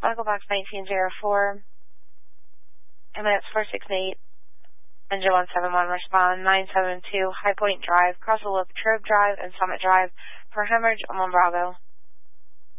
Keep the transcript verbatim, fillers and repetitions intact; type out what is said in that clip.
Echo Box nineteen oh four, M N X four six eight, Engine one seven one, respond nine seven two, High Point Drive, Cross the Loop, Trobe Drive, and Summit Drive for hemorrhage, Oman Bravo.